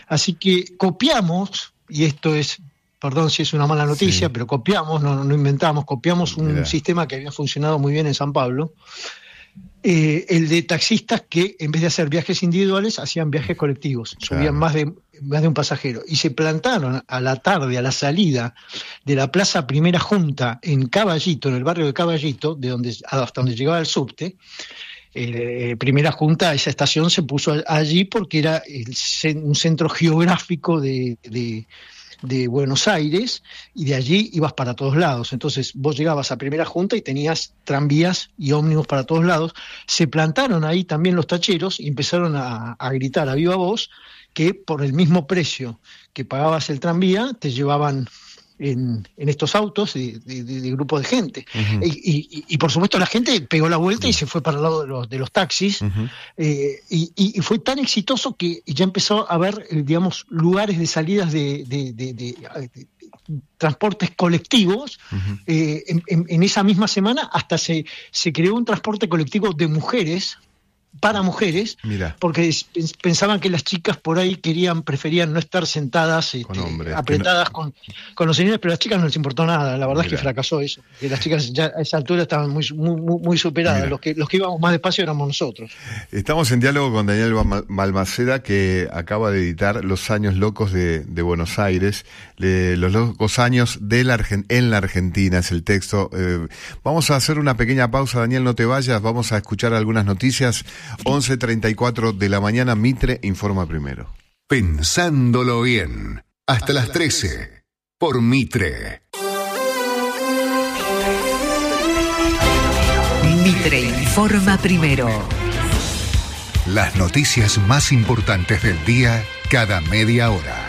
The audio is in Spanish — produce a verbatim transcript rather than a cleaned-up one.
Así que copiamos, y esto es, perdón si es una mala noticia, sí. pero copiamos, no, no inventamos, copiamos un Mirá. sistema que había funcionado muy bien en San Pablo, eh, el de taxistas que en vez de hacer viajes individuales, hacían viajes colectivos, claro. subían más de, más de un pasajero, y se plantaron a la tarde, a la salida de la Plaza Primera Junta en Caballito, en el barrio de Caballito, de donde, hasta donde llegaba el subte. Eh, Primera Junta, esa estación se puso allí porque era el, un centro geográfico de, de, de Buenos Aires, y de allí ibas para todos lados. Entonces vos llegabas a Primera Junta y tenías tranvías y ómnibus para todos lados. Se plantaron ahí también los tacheros y empezaron a, a gritar a viva voz que por el mismo precio que pagabas el tranvía te llevaban En, en estos autos de, de, de grupo de gente. Uh-huh. y, y, y por supuesto la gente pegó la vuelta uh-huh. y se fue para el lado de los, de los taxis, uh-huh. eh, y, y fue tan exitoso que ya empezó a haber, eh, digamos, lugares de salidas de, de, de, de, de, de transportes colectivos. Uh-huh. eh, en, en, en esa misma semana hasta se, se creó un transporte colectivo de mujeres para mujeres, Mira. porque pensaban que las chicas por ahí querían, preferían no estar sentadas este, con hombres, apretadas no... con, con los señores, pero a las chicas no les importó nada. La verdad Mira. es que fracasó eso, que las chicas ya a esa altura estaban muy muy, muy superadas. Los que, los que íbamos más despacio éramos nosotros. Estamos en diálogo con Daniel Balmaceda, que acaba de editar Los años locos de, de Buenos Aires, de, Los locos años de la Argen- en la Argentina es el texto. Eh, vamos a hacer una pequeña pausa, Daniel, no te vayas, vamos a escuchar algunas noticias. once treinta y cuatro de la mañana, Mitre informa primero. Pensándolo bien, hasta las trece, por Mitre. Mitre informa primero. Las noticias más importantes del día, cada media hora.